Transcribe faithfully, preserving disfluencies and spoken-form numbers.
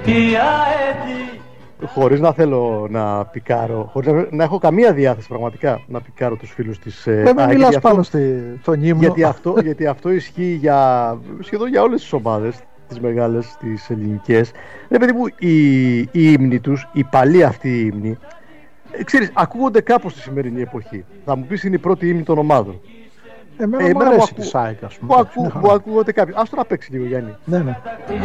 Χωρίς να θέλω να πικάρω, χωρίς να, να έχω καμία διάθεση πραγματικά να πικάρω τους φίλους της ΑΕΚ. Δεν με μιλάς πάνω στη, στον ύμνο. Γιατί αυτό, γιατί αυτό ισχύει για, σχεδόν για όλες τις ομάδες, τις μεγάλες, τις ελληνικές. Ρε παιδί μου, οι, οι ύμνοι τους, οι παλιοί αυτοί οι ύμνοι, ε, ξέρεις, ακούγονται κάπως στη σημερινή εποχή. Θα μου πεις είναι η πρώτη ύμνη των ομάδων. Εμένα, ε, εμένα μου αρέσει τη ΑΕΚ, ας πούμε. Που, ακού, που ακούγονται κάποιοι. Ας το να παίξει λίγο, Γιάννη. Ναι, ναι.